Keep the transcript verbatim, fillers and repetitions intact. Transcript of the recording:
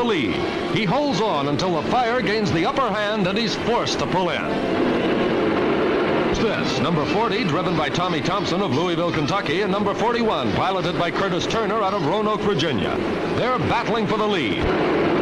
lead. He holds on until the fire gains the upper hand and he's forced to pull in. This, number forty, driven by Tommy Thompson of Louisville, Kentucky, and number forty-one, piloted by Curtis Turner out of Roanoke, Virginia. They're battling for the lead.